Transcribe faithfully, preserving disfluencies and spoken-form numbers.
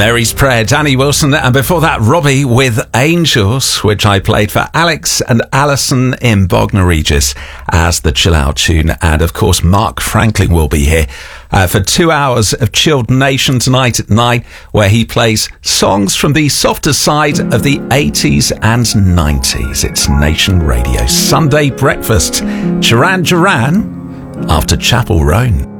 Mary's Prayer, Danny Wilson, and before that, Robbie with Angels, which I played for Alex and Alison in Bognor Regis as the chill out tune. And of course, Mark Franklin will be here uh, for two hours of Chilled Nation tonight at nine, where he plays songs from the softer side of the eighties and nineties. It's Nation Radio Sunday Breakfast. Duran Duran after Chapel Roan.